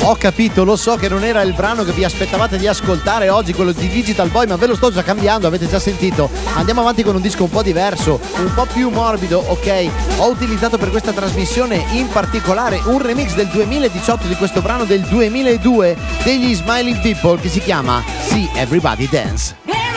Ho capito, lo so che non era il brano che vi aspettavate di ascoltare oggi, quello di Digital Boy, ma ve lo sto già cambiando, avete già sentito. Andiamo avanti con un disco un po' diverso, un po' più morbido, ok? Ho utilizzato per questa trasmissione in particolare un remix del 2018 di questo brano del 2002 degli Smiling People che si chiama See Everybody Dance.